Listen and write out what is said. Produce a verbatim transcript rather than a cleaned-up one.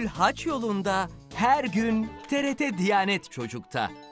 Haç yolunda her gün T R T Diyanet Çocuk'ta.